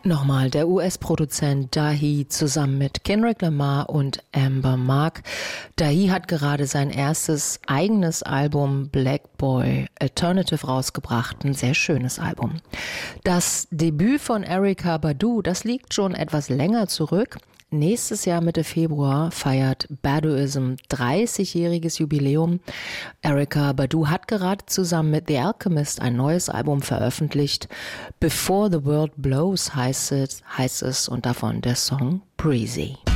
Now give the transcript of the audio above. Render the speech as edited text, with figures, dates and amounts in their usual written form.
Nochmal der US-Produzent Dahi zusammen mit Kendrick Lamar und Amber Mark. Dahi hat gerade sein erstes eigenes Album Black Boy Alternative rausgebracht. Ein sehr schönes Album. Das Debüt von Erykah Badu, das liegt schon etwas länger zurück. Nächstes Jahr Mitte Februar feiert Baduizm 30-jähriges Jubiläum. Erykah Badu hat gerade zusammen mit The Alchemist ein neues Album veröffentlicht. Before the World Blows heißt es und davon der Song Breezy.